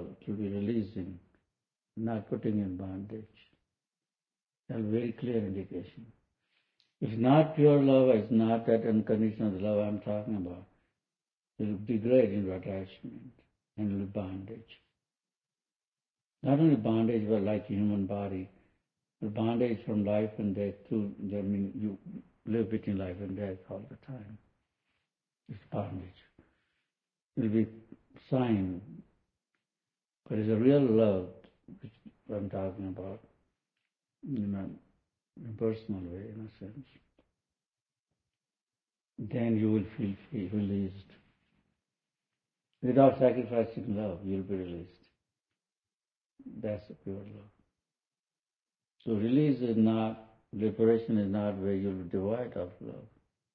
love, it will be releasing, not putting in bondage. That's a very clear indication. It's not pure love, it's not that unconditional love I'm talking about. It will degrade into attachment and into bondage. Not only bondage, but like human body. The bondage from life and death too. I mean, you live between life and death all the time. It's bondage. It will be sign, but it's a real love which I'm talking about, in a personal way, in a sense. Then you will feel released. Without sacrificing love, you'll be released. That's the pure love. So release is not, liberation is not where you'll be devoid of love.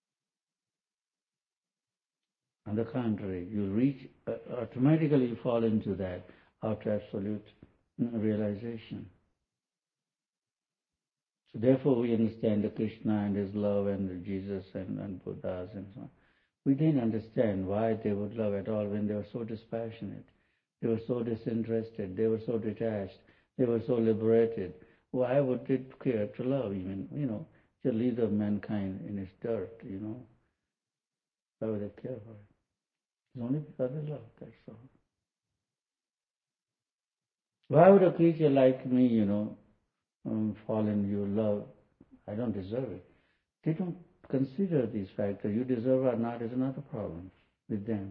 On the contrary, you reach, automatically you fall into that after absolute realization. So therefore we understand the Krishna and his love and the Jesus and Buddhas and so on. We didn't understand why they would love at all when they were so dispassionate. They were so disinterested. They were so detached. They were so liberated. Why would they care to love even, the leader of mankind in his dirt, Why would they care for it? It's only because they love, that's all. Why would a creature like me, fall in your love? I don't deserve it. They don't consider these factors. You deserve or not is not a problem with them.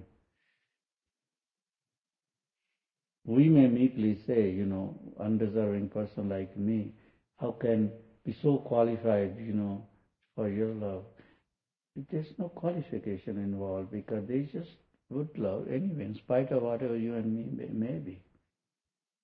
We may meekly say, undeserving person like me, how can be so qualified, for your love? There's no qualification involved because they just would love anyway, in spite of whatever you and me may